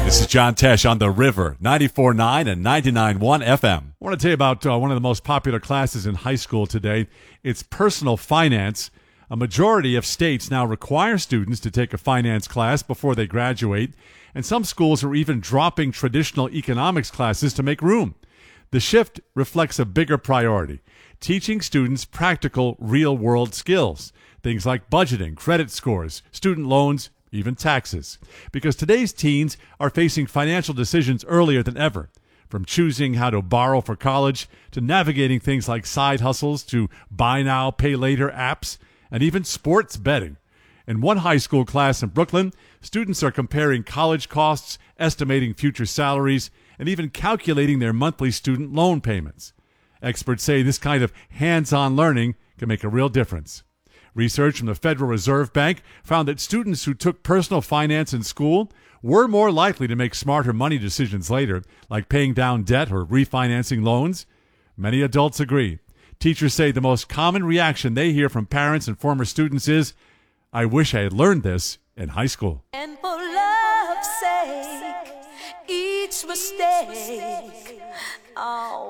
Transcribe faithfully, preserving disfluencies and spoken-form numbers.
This is John Tesh on The River, ninety-four point nine and ninety-nine point one F M. I want to tell you about uh, one of the most popular classes in high school today. It's personal finance. A majority of states now require students to take a finance class before they graduate, and some schools are even dropping traditional economics classes to make room. The shift reflects a bigger priority, teaching students practical, real-world skills, things like budgeting, credit scores, student loans, even taxes. Because today's teens are facing financial decisions earlier than ever, from choosing how to borrow for college to navigating things like side hustles to buy now, pay later apps, and even sports betting. In one high school class in Brooklyn, students are comparing college costs, estimating future salaries, and even calculating their monthly student loan payments. Experts say this kind of hands-on learning can make a real difference. Research from the Federal Reserve Bank found that students who took personal finance in school were more likely to make smarter money decisions later, like paying down debt or refinancing loans. Many adults agree. Teachers say the most common reaction they hear from parents and former students is, "I wish I had learned this in high school." And for love's sake, each mistake, oh.